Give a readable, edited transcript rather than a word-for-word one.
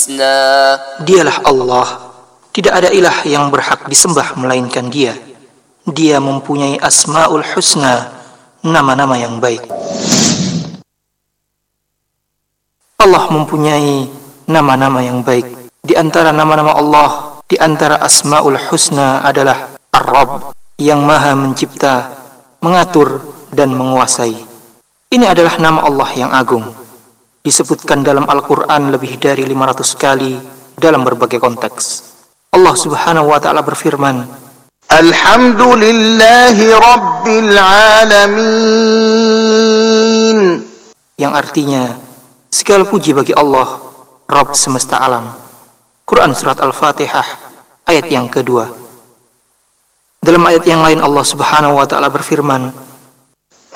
Dialah Allah, tidak ada ilah yang berhak disembah melainkan Dia. Dia mempunyai Asmaul Husna, nama-nama yang baik. Allah mempunyai nama-nama yang baik. Di antara nama-nama Allah, di antara Asmaul Husna adalah Ar-Rabb, yang maha mencipta, mengatur, dan menguasai. Ini adalah nama Allah yang agung. Disebutkan dalam Al-Quran lebih dari 500 kali dalam berbagai konteks. Allah Subhanahu wa ta'ala berfirman, Alhamdulillahi Rabbil Alamin, yang artinya segala puji bagi Allah, Rabb semesta alam. Quran Surat Al-Fatihah ayat yang kedua. Dalam ayat yang lain Allah Subhanahu wa ta'ala berfirman,